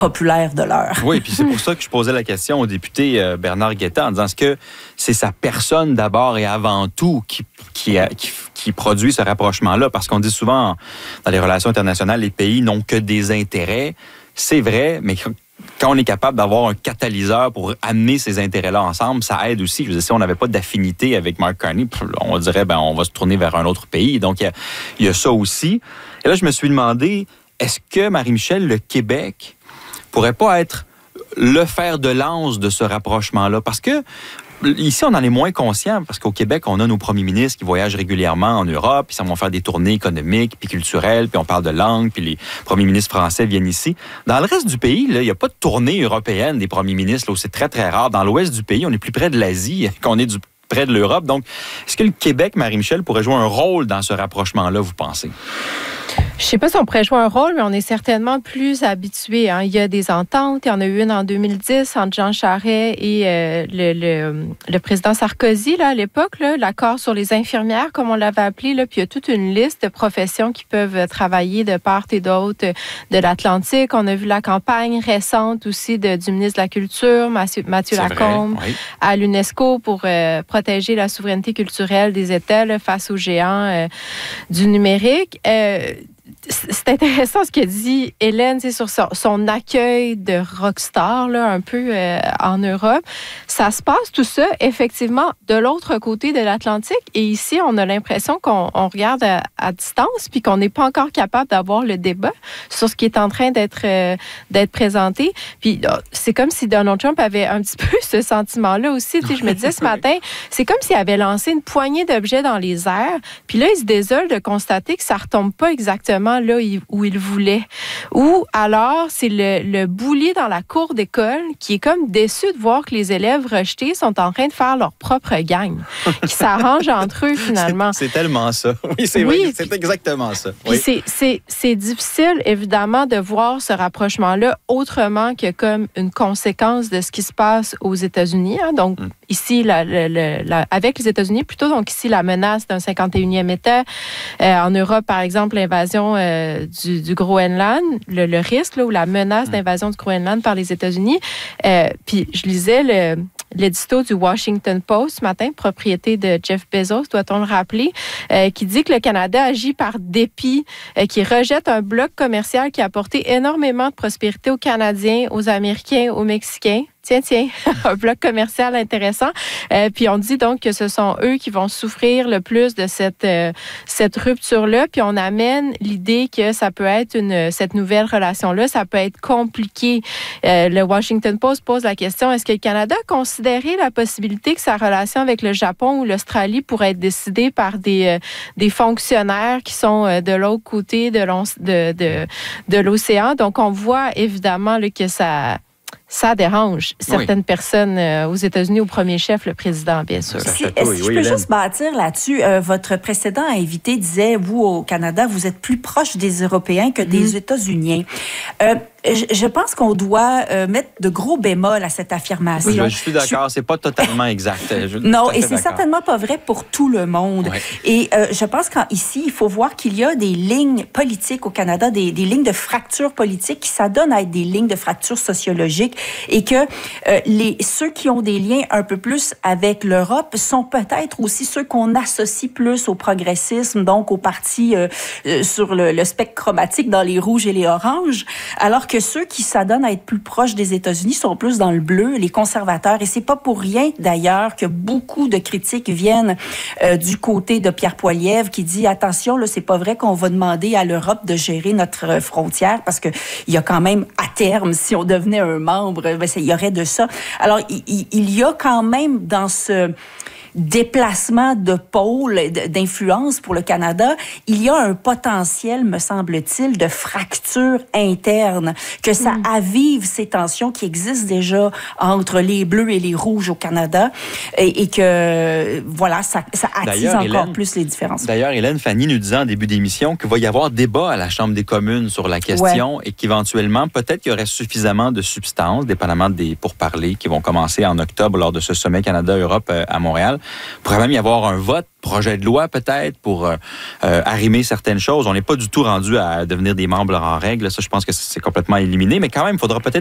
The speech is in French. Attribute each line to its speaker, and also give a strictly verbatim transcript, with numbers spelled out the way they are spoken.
Speaker 1: populaire de l'heure.
Speaker 2: Oui, puis c'est pour ça que je posais la question au député euh, Bernard Guetta en disant est-ce que c'est sa personne d'abord et avant tout qui, qui, qui, qui produit ce rapprochement-là? Parce qu'on dit souvent dans les relations internationales, les pays n'ont que des intérêts. C'est vrai, mais quand on est capable d'avoir un catalyseur pour amener ces intérêts-là ensemble, ça aide aussi. Je veux dire, si on n'avait pas d'affinité avec Mark Carney, on dirait ben on va se tourner vers un autre pays. Donc, il y a, il y a ça aussi. Et là, je me suis demandé, est-ce que, Marie-Michel, le Québec pourrait pas être le fer de lance de ce rapprochement-là? Parce que ici, on en est moins conscient, parce qu'au Québec, on a nos premiers ministres qui voyagent régulièrement en Europe, puis ça vont faire des tournées économiques, puis culturelles, puis on parle de langue, puis les premiers ministres français viennent ici. Dans le reste du pays, il n'y a pas de tournée européenne des premiers ministres, là, où c'est très, très rare. Dans l'ouest du pays, on est plus près de l'Asie qu'on est du, près de l'Europe. Donc, est-ce que le Québec, Marie-Michel, pourrait jouer un rôle dans ce rapprochement-là, vous pensez?
Speaker 3: Je ne sais pas si on pourrait jouer un rôle, mais on est certainement plus habitués. Hein. Il y a des ententes. Il y en a eu une en deux mille dix entre Jean Charest et euh, le, le, le président Sarkozy là, à l'époque, là, l'accord sur les infirmières, comme on l'avait appelé. Là, puis il y a toute une liste de professions qui peuvent travailler de part et d'autre de l'Atlantique. On a vu la campagne récente aussi de, du ministre de la Culture, Mathieu, Mathieu Lacombe, oui. à l'UNESCO pour euh, protéger la souveraineté culturelle des États là, face aux géants euh, du numérique. Euh, C'est intéressant ce qu'a dit Hélène sur son, son accueil de rockstar là, un peu euh, en Europe. Ça se passe tout ça effectivement de l'autre côté de l'Atlantique et ici on a l'impression qu'on on regarde à, à distance puis qu'on n'est pas encore capable d'avoir le débat sur ce qui est en train d'être euh, d'être présenté. Puis c'est comme si Donald Trump avait un petit peu ce sentiment-là aussi. Tu sais, je me disais ce matin, c'est comme s'il avait lancé une poignée d'objets dans les airs. Puis là il se désole de constater que ça retombe pas exactement là où il voulait. Ou alors, c'est le, le bully dans la cour d'école qui est comme déçu de voir que les élèves rejetés sont en train de faire leur propre gang, qui s'arrangent entre eux finalement.
Speaker 2: C'est, c'est tellement ça. Oui, c'est oui, vrai. C'est exactement ça. Oui.
Speaker 3: C'est, c'est, c'est difficile, évidemment, de voir ce rapprochement-là autrement que comme une conséquence de ce qui se passe aux États-Unis. Hein. Donc, mm. ici, la, la, la, avec les États-Unis, plutôt, donc ici, la menace d'un cinquante et unième État. Euh, en Europe, par exemple, l'invasion euh, du, du Groenland, le, le risque là, ou la menace mm. d'invasion du Groenland par les États-Unis. Euh, puis, je lisais le... l'édito du Washington Post ce matin, propriété de Jeff Bezos, doit-on le rappeler, euh, qui dit que le Canada agit par dépit, euh, qui rejette un bloc commercial qui a apporté énormément de prospérité aux Canadiens, aux Américains, aux Mexicains. Tiens, tiens, un bloc commercial intéressant. Euh, puis on dit donc que ce sont eux qui vont souffrir le plus de cette euh, cette rupture-là. Puis on amène l'idée que ça peut être une cette nouvelle relation-là, ça peut être compliqué. Euh, le Washington Post pose la question, est-ce que le Canada a considéré la possibilité que sa relation avec le Japon ou l'Australie pourrait être décidée par des euh, des fonctionnaires qui sont euh, de l'autre côté de, de, de, de l'océan? Donc on voit évidemment là, que ça... ça dérange certaines oui. personnes euh, aux États-Unis, au premier chef, le président, bien sûr.
Speaker 1: Si, est-ce que je peux juste bâtir là-dessus? Euh, votre précédent invité disait, vous, au Canada, vous êtes plus proche des Européens que des mmh. États-Unis. Euh, je, je pense qu'on doit euh, mettre de gros bémols à cette affirmation.
Speaker 2: Oui, je suis d'accord, je... c'est pas totalement exact. Je
Speaker 1: non, et c'est d'accord. certainement pas vrai pour tout le monde. Ouais. Et euh, je pense qu'ici, il faut voir qu'il y a des lignes politiques au Canada, des, des lignes de fracture politique qui s'adonnent à être des lignes de fracture sociologique. Et que euh, les, ceux qui ont des liens un peu plus avec l'Europe sont peut-être aussi ceux qu'on associe plus au progressisme, donc aux partis euh, euh, sur le, le spectre chromatique dans les rouges et les oranges, alors que ceux qui s'adonnent à être plus proches des États-Unis sont plus dans le bleu, les conservateurs. Et c'est pas pour rien, d'ailleurs, que beaucoup de critiques viennent euh, du côté de Pierre Poilievre qui dit, attention, là, c'est pas vrai qu'on va demander à l'Europe de gérer notre frontière parce que il y a quand même, à terme, si on devenait un membre, ben, il y aurait de ça. Alors, il, il y a quand même dans ce déplacement de pôle, d'influence pour le Canada, il y a un potentiel, me semble-t-il, de fracture interne, que ça mmh. avive ces tensions qui existent déjà entre les bleus et les rouges au Canada et, et que, voilà, ça, ça attise d'ailleurs, encore Hélène, plus les différences.
Speaker 2: D'ailleurs, Hélène Fanny nous disait en début d'émission qu'il va y avoir débat à la Chambre des communes sur la question ouais. et qu'éventuellement, peut-être qu'il y aurait suffisamment de substance, dépendamment des pourparlers qui vont commencer en octobre lors de ce sommet Canada-Europe à Montréal, Il pourrait même y avoir un vote, projet de loi peut-être, pour euh, euh, arrimer certaines choses. On n'est pas du tout rendu à devenir des membres en règle. Ça, je pense que c'est complètement éliminé. Mais quand même, il faudra peut-être